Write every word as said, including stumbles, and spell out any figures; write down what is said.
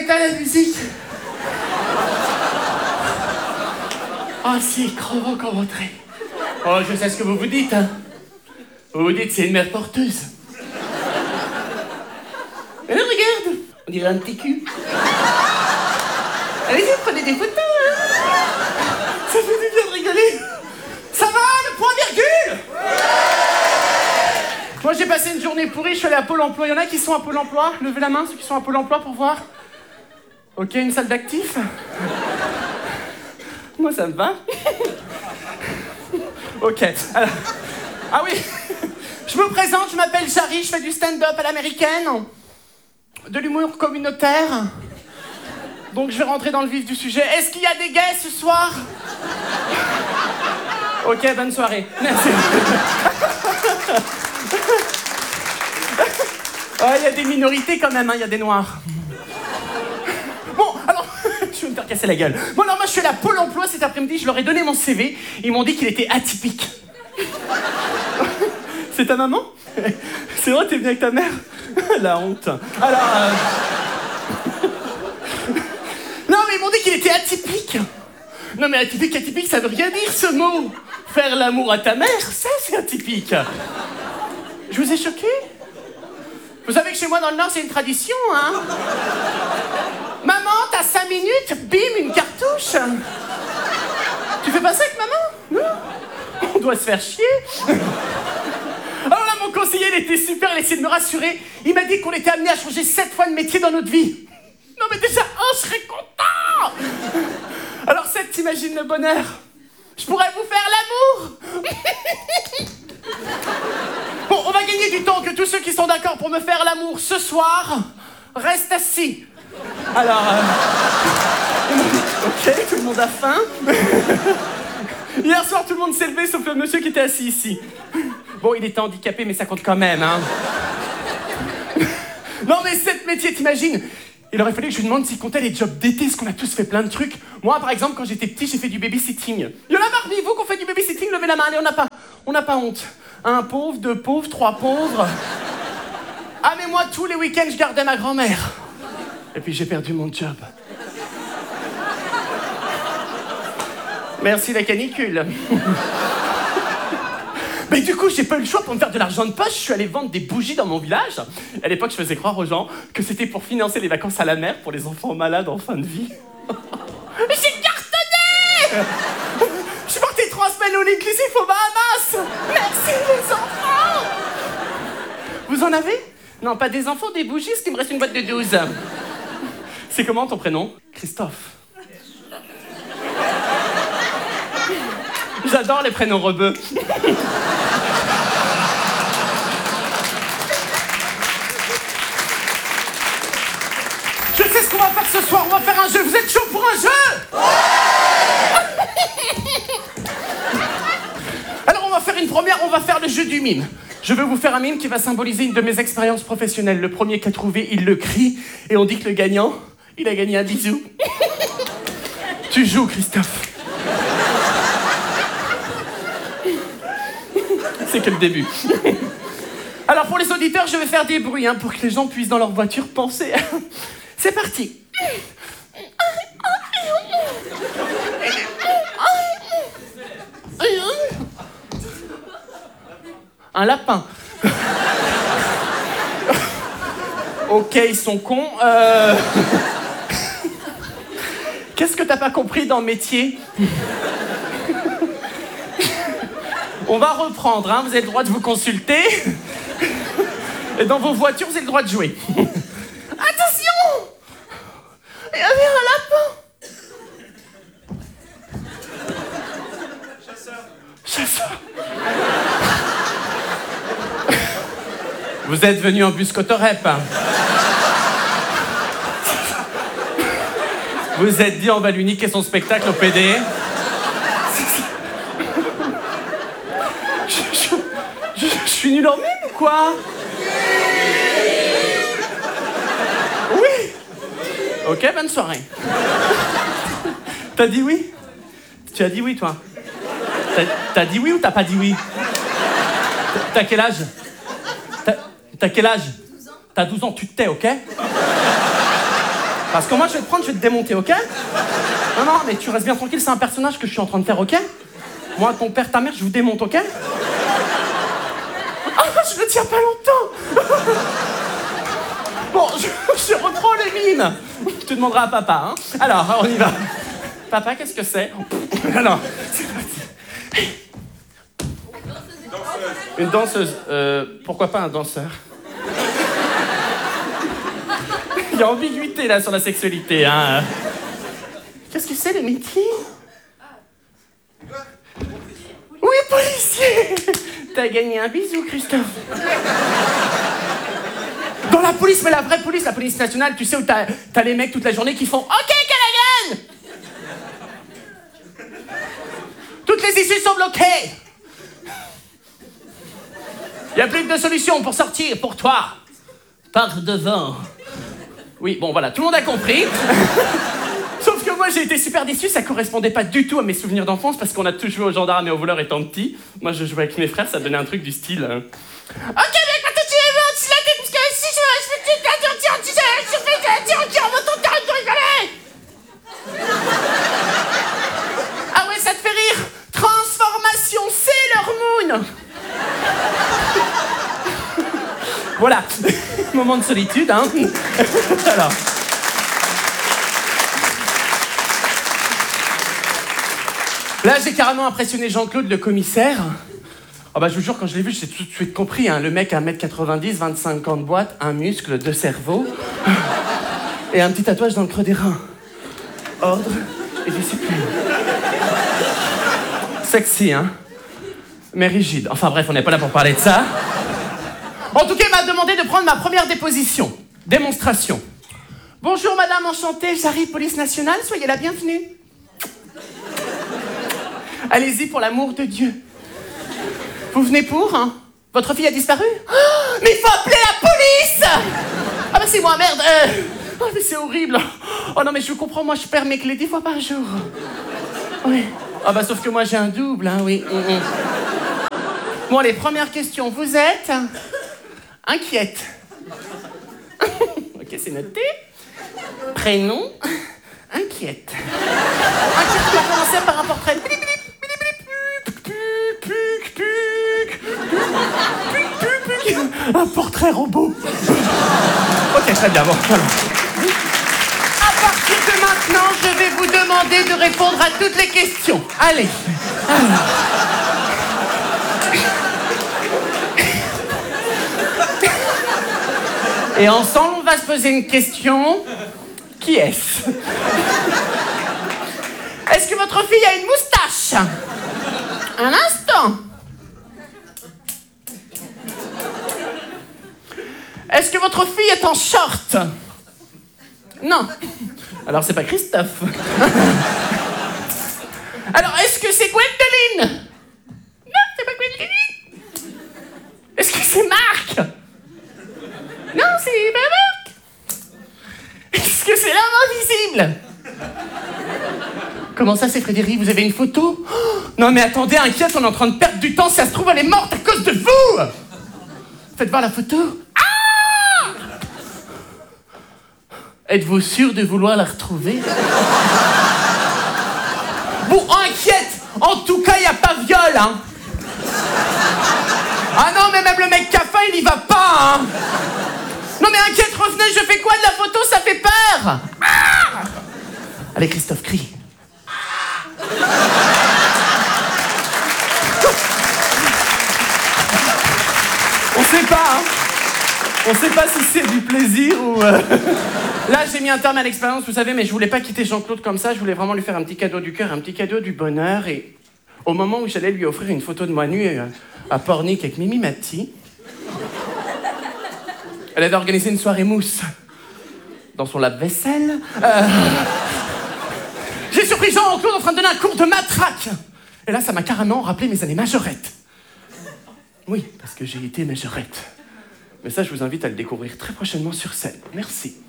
éteins la musique. Ah, c'est crevant comme entrée. Oh, je sais ce que vous vous dites, hein. Vous vous dites, c'est une mère porteuse. Mais non, regarde, on dirait un petit cul. Allez-y, prenez des photos, hein. Ça fait du bien de rigoler. Ça va, le point virgule? Moi, j'ai passé une journée pourrie, je suis allé à Pôle emploi. Il y en a qui sont à Pôle emploi? Levez la main, ceux qui sont à Pôle emploi, pour voir. Ok, une salle d'actifs. Moi, ça me va. Ok, alors... Ah oui, je me présente, je m'appelle Jarry, je fais du stand-up à l'américaine. De l'humour communautaire. Donc, je vais rentrer dans le vif du sujet. Est-ce qu'il y a des gays ce soir? Ok, bonne soirée. Merci. Oh, il y a des minorités quand même, hein, il y a des noirs. Bon, alors, je vais me faire casser la gueule. Bon, alors moi, je suis allé à Pôle emploi cet après-midi, je leur ai donné mon C V. Ils m'ont dit qu'il était atypique. C'est ta maman? C'est vrai, t'es bien avec ta mère? La honte. Alors... Euh... Non, mais ils m'ont dit qu'il était atypique. Non, mais atypique, atypique, ça veut rien dire, ce mot. Faire l'amour à ta mère, ça, c'est atypique. Je vous ai choqué? Vous savez que chez moi, dans le Nord, c'est une tradition, hein? Maman, t'as cinq minutes, bim, une cartouche. Tu fais pas ça avec maman? Non? On doit se faire chier. Alors là, mon conseiller, il était super, il a essayé de me rassurer. Il m'a dit qu'on était amené à changer sept fois de métier dans notre vie. Non, mais déjà, un, je serais content. Alors, sept, t'imagines le bonheur? Je pourrais vous faire l'amour. Bon, on va gagner du temps, que tous ceux qui sont d'accord pour me faire l'amour ce soir restent assis. Alors, euh... ok, tout le monde a faim. Hier soir, tout le monde s'est levé, sauf le monsieur qui était assis ici. Bon, il était handicapé, mais ça compte quand même, hein. Non, mais sept métiers, t'imagines? Il aurait fallu que je lui demande s'il comptait les jobs d'été, parce qu'on a tous fait plein de trucs. Moi, par exemple, quand j'étais petit, j'ai fait du babysitting. Il y en a parmi vous qui ont fait du babysitting, levez la main, allez, on n'a pas, on n'a pas honte. Un pauvre, deux pauvres, trois pauvres. Ah, mais moi, tous les week-ends, je gardais ma grand-mère. Et puis, j'ai perdu mon job. Merci la canicule. Mais du coup, j'ai pas eu le choix pour me faire de l'argent de poche. Je suis allé vendre des bougies dans mon village. À l'époque, je faisais croire aux gens que c'était pour financer les vacances à la mer pour les enfants malades en fin de vie. J'ai cartonné. Je suis partie trois semaines au inclusif aux Bahamas. Merci les enfants. Vous en avez? Non, pas des enfants, des bougies, parce qu'il me reste une boîte de douze. C'est comment ton prénom? Christophe. J'adore les prénoms rebeux. Je sais ce qu'on va faire ce soir, on va faire un jeu. Vous êtes chaud pour un jeu? Ouais. Alors on va faire une première, on va faire le jeu du mime. Je veux vous faire un mime qui va symboliser une de mes expériences professionnelles. Le premier qui a trouvé, il le crie. Et on dit que le gagnant, il a gagné un bisou. Tu joues, Christophe. C'est que le début. Alors pour les auditeurs, je vais faire des bruits hein, pour que les gens puissent dans leur voiture penser. C'est parti. Un lapin. Ok, ils sont cons. Euh... Qu'est-ce que t'as pas compris dans le métier? On va reprendre, hein. Vous avez le droit de vous consulter. Et dans vos voitures, vous avez le droit de jouer. Attention! Il y avait un lapin. Chasseur. Chasseur. Vous êtes venu en bus Cotorep. Hein. Vous êtes dit, on va lui niquer son spectacle au P D. Je suis nul en mime ou quoi? Oui. Ok, bonne soirée. T'as dit oui? Tu as dit oui, toi? T'as, t'as dit oui ou t'as pas dit oui? T'as quel âge? T'as, t'as quel âge? douze ans. T'as douze ans, tu te tais, ok? Parce que moi, je vais te prendre, je vais te démonter, ok? Non, non, mais tu restes bien tranquille, c'est un personnage que je suis en train de faire, ok? Moi, ton père, ta mère, je vous démonte, ok? Ah, je le tiens pas longtemps. Bon, je, je reprends les mimes. Tu demanderas à papa, hein? Alors, on y va. Papa, qu'est-ce que c'est? Alors, c'est parti. Une danseuse. Euh, pourquoi pas un danseur? Il y a ambiguïté là sur la sexualité, hein. Qu'est-ce que c'est le métier? Oui, policier. T'as gagné un bisou, Christophe. Dans la police, mais la vraie police, la police nationale, tu sais, où t'as, t'as les mecs toute la journée qui font « Ok, Callaghan !» Toutes les issues sont bloquées. Il n'y a plus que deux solutions pour sortir, pour toi. Par devant. Oui, bon, voilà, tout le monde a compris. Sauf que moi, j'ai été super déçu, ça correspondait pas du tout à mes souvenirs d'enfance, parce qu'on a tous joué aux gendarmes et aux voleurs étant petit. Moi, je jouais avec mes frères, ça donnait un truc du style... Euh... Ok, mec, maintenant tu es mort, tu l'as dit, parce que si je me respecte, tu as dit, tu sais, je fais, tiens, tiens, on va ton terrain de rigoler. Ah ouais, ça te fait rire? Transformation, Sailor Moon. Voilà, moment de solitude, hein. Alors. Là, j'ai carrément impressionné Jean-Claude, le commissaire. Oh bah, je vous jure, quand je l'ai vu, j'ai tout de suite compris, hein. Le mec, un mètre quatre-vingt-dix, vingt-cinq ans de boîte, un muscle, deux cerveaux, et un petit tatouage dans le creux des reins. Ordre et discipline. Sexy, hein. Mais rigide. Enfin bref, on n'est pas là pour parler de ça. En tout cas, il m'a demandé de prendre ma première déposition. Démonstration. Bonjour, madame, enchantée, j'arrive, police nationale, soyez la bienvenue. Allez-y, pour l'amour de Dieu. Vous venez pour, hein? Votre fille a disparu? Oh, mais il faut appeler la police! Ah bah c'est moi, merde. Euh... Oh, mais c'est horrible. Oh non, mais je comprends, moi je perds mes clés dix fois par jour. Oui. Ah bah sauf que moi j'ai un double, hein, oui. Mm -mm. Bon, les premières questions. Vous êtes inquiète. Ok, c'est noté. Prénom, inquiète. Inquiète, tu vas commencer par un portrait. Un portrait robot. Ok, très bien, bon, voilà. À partir de maintenant, je vais vous demander de répondre à toutes les questions. Allez. Alors. Et ensemble, on va se poser une question. Qui est-ce? Est-ce que votre fille a une moustache? Un instant. Est-ce que votre fille est en short? Non. Alors, c'est pas Christophe. Alors, est-ce que c'est Gwendoline? Non, c'est pas Gwendoline. Est-ce que c'est Marc? Non, c'est pas Marc. Est-ce que c'est l'homme invisible? Comment ça, c'est Frédéric? Vous avez une photo? Oh, non, mais attendez, inquiète, on est en train de perdre du temps. Si ça se trouve, elle est morte à cause de vous. Faites voir la photo. Ah! Êtes-vous sûr de vouloir la retrouver? Bon, inquiète. En tout cas, il n'y a pas viol, hein. Ah non, mais même le mec qui a faim, il y va pas, hein. Non, mais inquiète, revenez, je fais quoi de la photo? Ça fait peur. Ah! Allez, Christophe, crie. On sait pas, hein. On sait pas si c'est du plaisir ou... Euh... Là, j'ai mis un terme à l'expérience, vous savez, mais je voulais pas quitter Jean-Claude comme ça. Je voulais vraiment lui faire un petit cadeau du cœur, un petit cadeau du bonheur. Et au moment où j'allais lui offrir une photo de moi nue euh, à Pornic avec Mimi Mati, elle avait organisé une soirée mousse dans son lave-vaisselle. Euh... J'ai surpris Jean-Claude en train de donner un cours de matraque. Et là, ça m'a carrément rappelé mes années majorettes. Oui, parce que j'ai été majorette. Mais ça, je vous invite à le découvrir très prochainement sur scène. Merci.